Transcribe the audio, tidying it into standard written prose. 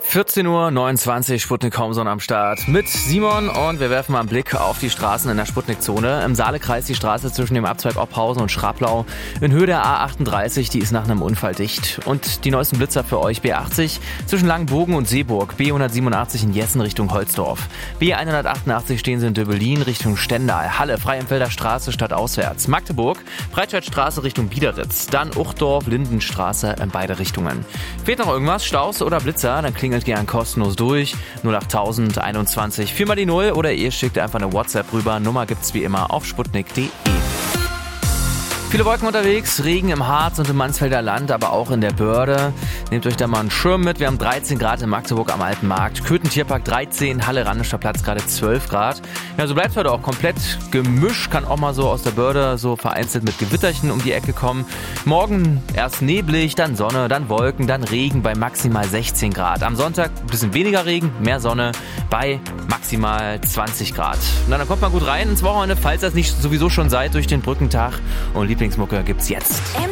14:29 Uhr, Sputnik Homezone am Start mit Simon und wir werfen mal einen Blick auf die Straßen in der Sputnik-Zone. Im Saalekreis die Straße zwischen dem Abzweig Oppausen und Schraplau in Höhe der A38, die ist nach einem Unfall dicht. Und die neuesten Blitzer für euch: B80 zwischen Langenbogen und Seeburg, B187 in Jessen Richtung Holzdorf, B188 stehen sie in Döbelin Richtung Stendal, Halle, Freienfelder Straße stadtauswärts, Magdeburg, Breitscheidstraße Richtung Biederitz, dann Uchtdorf, Lindenstraße in beide Richtungen. Fehlt noch irgendwas, Staus oder Blitzer, dann klingelt gern kostenlos durch 08000 21 4 mal die 0 oder ihr schickt einfach eine WhatsApp rüber. Nummer gibt's wie immer auf sputnik.de. Viele Wolken unterwegs, Regen im Harz und im Mansfelder Land, aber auch in der Börde. Nehmt euch da mal einen Schirm mit. Wir haben 13 Grad in Magdeburg am Alten Markt, Köthen Tierpark 13, Halle Randescher Platz gerade 12 Grad. Ja, so bleibt heute auch komplett gemischt, kann auch mal so aus der Börde so vereinzelt mit Gewitterchen um die Ecke kommen. Morgen erst neblig, dann Sonne, dann Wolken, dann Regen bei maximal 16 Grad. Am Sonntag ein bisschen weniger Regen, mehr Sonne bei maximal 20 Grad. Und dann kommt man gut rein ins Wochenende, falls ihr es nicht sowieso schon seid, durch den Brückentag. Und Lieblingsmucke gibt's jetzt.